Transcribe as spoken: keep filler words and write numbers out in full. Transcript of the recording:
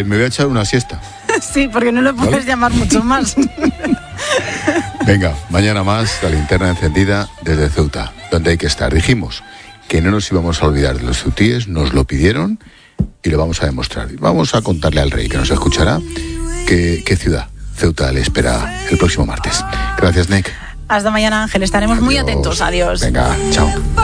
me voy a echar una siesta. Sí, porque no lo puedes ¿Vale? llamar mucho más. Venga, mañana más, la linterna encendida desde Ceuta, donde hay que estar. Dijimos que no nos íbamos a olvidar de los ceutíes, nos lo pidieron y lo vamos a demostrar. Vamos a contarle al rey, que nos escuchará, qué, qué ciudad, Ceuta, le espera el próximo martes. Gracias, Nick. Hasta mañana, Ángel. Estaremos Adiós. muy atentos. Adiós. Venga, chao.